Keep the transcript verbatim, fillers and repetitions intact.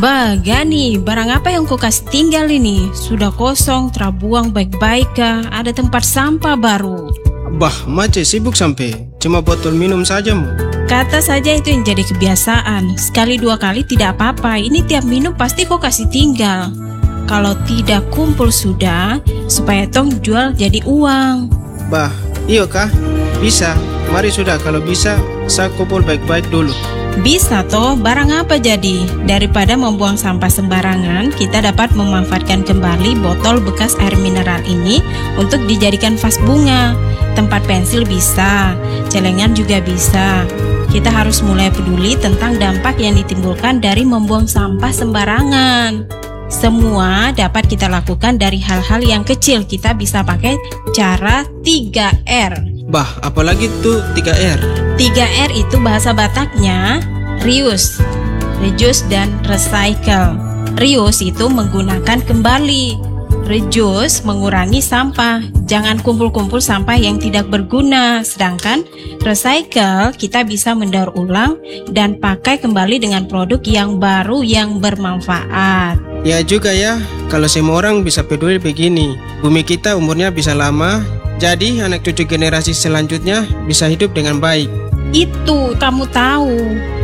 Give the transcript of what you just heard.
Bah, Gani, barang apa yang kau kasih tinggal ini? Sudah kosong, terbuang baik-baik kah? Ada tempat sampah baru. Bah, Mace sibuk sampai cuma botol minum saja mu. Kata saja itu yang jadi kebiasaan. Sekali dua kali tidak apa-apa. Ini tiap minum pasti kau kasih tinggal. Kalau tidak kumpul sudah, supaya tong jual jadi uang. Bah, iyo kah? Bisa. Mari sudah, kalau bisa saya kumpul baik-baik dulu. Bisa toh, barang apa jadi? Daripada membuang sampah sembarangan, kita dapat memanfaatkan kembali botol bekas air mineral ini untuk dijadikan vas bunga. Tempat pensil bisa, celengan juga bisa. Kita harus mulai peduli tentang dampak yang ditimbulkan dari membuang sampah sembarangan. Semua dapat kita lakukan dari hal-hal yang kecil. Kita bisa pakai cara tiga R. Bah, apalagi tuh tiga R? tiga R itu bahasa Bataknya reuse, reduce, dan recycle. Reuse itu menggunakan kembali. Reduce mengurangi sampah. Jangan kumpul-kumpul sampah yang tidak berguna. Sedangkan recycle kita bisa mendaur ulang dan pakai kembali dengan produk yang baru yang bermanfaat. Ya juga ya, kalau semua orang bisa peduli begini, bumi kita umurnya bisa lama. Jadi anak cucu generasi selanjutnya bisa hidup dengan baik. Itu kamu tahu.